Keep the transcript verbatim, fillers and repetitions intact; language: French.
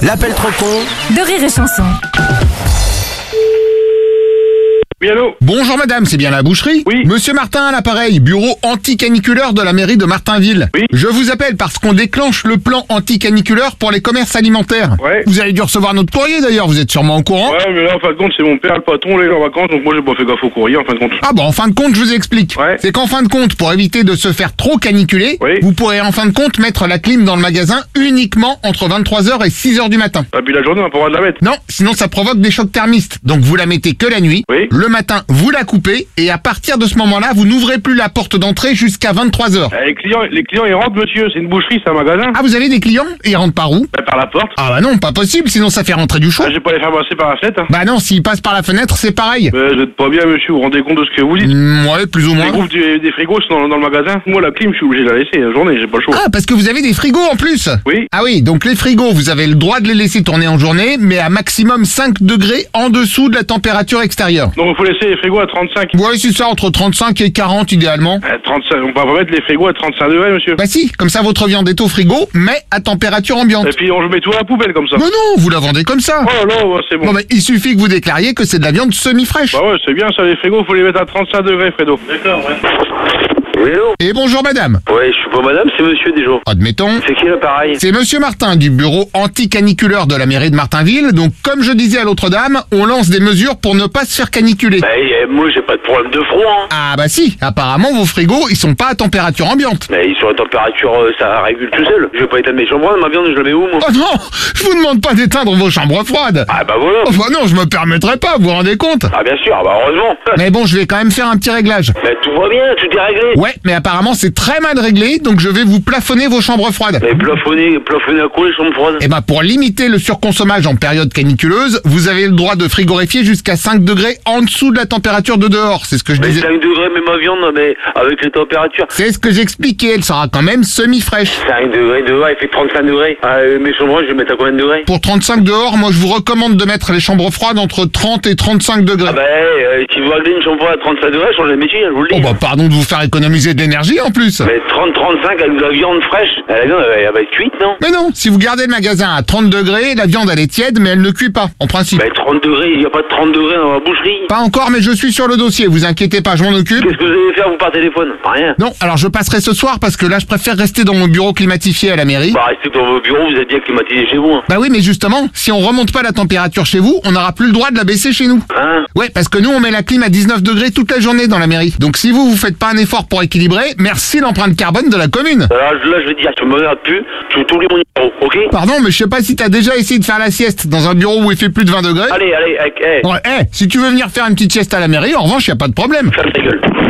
L'appel trop con de Rire et Chanson. Oui, allô? Bonjour madame, c'est bien la boucherie? Oui. Monsieur Martin à l'appareil, bureau anti-caniculaire de la mairie de Martinville. Oui. Je vous appelle parce qu'on déclenche le plan anti-caniculaire pour les commerces alimentaires. Ouais. Vous avez dû recevoir notre courrier d'ailleurs, vous êtes sûrement au courant. Ouais, mais là, en fin de compte, c'est mon père, le patron, là, il est en vacances, donc moi, j'ai pas fait gaffe au courrier, en fin de compte. Ah bon, en fin de compte, je vous explique. Ouais. C'est qu'en fin de compte, pour éviter de se faire trop caniculer, Oui. vous pourrez en fin de compte mettre la clim dans le magasin uniquement entre vingt-trois heures et six heures du matin. Et puis la journée, on n'a pas le droit de la mettre. Non, sinon ça provoque des chocs thermistes. Donc vous la mettez que la nuit. Oui. Le matin, vous la coupez et à partir de ce moment-là, vous n'ouvrez plus la porte d'entrée jusqu'à vingt-trois heures. Eh, les clients, les clients, ils rentrent, monsieur, c'est une boucherie, c'est un magasin. Ah, vous avez des clients? Et ils rentrent par où? Bah, par la porte. Ah bah non, pas possible, sinon ça fait rentrer du chaud. Ah, je vais pas les faire passer par la fenêtre. Hein. Bah non, s'ils passent par la fenêtre, c'est pareil. Euh, vous êtes pas bien, monsieur, vous vous rendez compte de ce que vous dites? Mm, ouais, plus ou moins. Les groupes des, des frigos sont dans, dans le magasin. Moi, la clim, je suis obligé de la laisser la journée, j'ai pas le choix. Ah, parce que vous avez des frigos en plus. Oui. Ah oui, donc les frigos, vous avez le droit de les laisser tourner en journée, mais à maximum cinq degrés en dessous de la température extérieure. Donc, il faut laisser les frigos à trente-cinq. Ouais, c'est ça, entre trente-cinq et quarante idéalement. Euh, trente-cinq, on peut pas mettre les frigos à trente-cinq degrés, monsieur. Bah si, comme ça votre viande est au frigo, mais à température ambiante. Et puis, on met tout à la poubelle, comme ça. Mais non, vous la vendez comme ça. Oh là là, ouais, c'est bon. Non mais il suffit que vous déclariez que c'est de la viande semi-fraîche. Bah ouais, c'est bien ça, les frigos, faut les mettre à trente-cinq degrés, Fredo. D'accord, ouais. Oui, allô? Et bonjour madame. Ouais, je suis pas madame, c'est monsieur déjà. Admettons. C'est qui l'appareil? C'est monsieur Martin du bureau anti-caniculaire de la mairie de Martinville. Donc comme je disais à l'autre dame, on lance des mesures pour ne pas se faire caniculer. Bah, eh, moi j'ai pas de problème de froid, hein. Ah bah si, apparemment vos frigos, ils sont pas à température ambiante. Mais ils sont à température, euh, ça régule tout seul. Je vais pas éteindre mes chambres, ma viande, je la mets où, moi? Oh non, je vous demande pas d'éteindre vos chambres froides. Ah bah voilà. Oh bah non, je me permettrai pas, vous vous rendez compte? Ah bien sûr, bah heureusement. Mais bon, je vais quand même faire un petit réglage. Mais tout va bien, tout est réglé. Ouais, mais apparemment c'est très mal réglé, donc je vais vous plafonner vos chambres froides. Mais plafonner, plafonner à quoi les chambres froides? Et ben pour limiter le surconsommage en période caniculeuse, vous avez le droit de frigorifier jusqu'à cinq degrés en dessous de la température de dehors, c'est ce que je Mais disais. cinq degrés, mais ma viande, mais avec les températures. C'est ce que j'expliquais, elle sera quand même semi-fraîche. cinq degrés dehors, il fait trente-cinq degrés. Ah, euh, mes chambres, je vais mettre à combien de degrés? Pour trente-cinq dehors, moi je vous recommande de mettre les chambres froides entre trente et trente-cinq degrés. Ah bah, euh, si vous régler une chambre froide à trente-cinq degrés, changez de métier, je vous le dis. Oh bah pardon de vous faire économiser de l'énergie en plus. Mais trente trente-cinq avec de la viande fraîche, la viande elle, elle va être cuite, non? Mais non, si vous gardez le magasin à trente degrés, la viande elle est tiède mais elle ne cuit pas, en principe. Mais trente degrés, il n'y a pas de trente degrés dans la boucherie. Pas encore mais je suis sur le dossier, vous inquiétez pas, je m'en occupe. Qu'est-ce que vous allez faire, vous, par téléphone? Rien. Non, alors je passerai ce soir parce que là je préfère rester dans mon bureau climatifié à la mairie. Bah, restez dans vos bureaux, vous êtes bien climatisé chez vous. Hein? Bah oui, mais justement, si on remonte pas la température chez vous, on n'aura plus le droit de la baisser chez nous. Hein? Ouais, parce que nous on met la clim à dix-neuf degrés toute la journée dans la mairie. Donc si vous vous faites pas un effort pour équilibrer, merci l'empreinte carbone de la commune. Alors là, je vais te dire, tu me regardes plus, tu t'oublies mon numéro, ok? Pardon, mais je sais pas si t'as déjà essayé de faire la sieste dans un bureau où il fait plus de vingt degrés. Allez, allez, allez, hey, Ouais, eh, si tu veux venir faire une petite sieste à la mairie, en revanche, y a pas de problème. ferme ta gueule.